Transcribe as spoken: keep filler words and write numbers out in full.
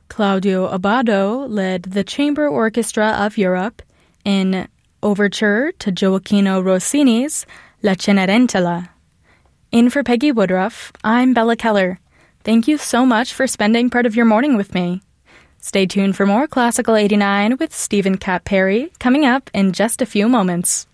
Claudio Abbado led the Chamber Orchestra of Europe in Overture to Gioacchino Rossini's La Cenerentola. In for Peggy Woodruff, I'm Bella Keller. Thank you so much for spending part of your morning with me. Stay tuned for more Classical eighty-nine with Stephen Cat Perry coming up in just a few moments.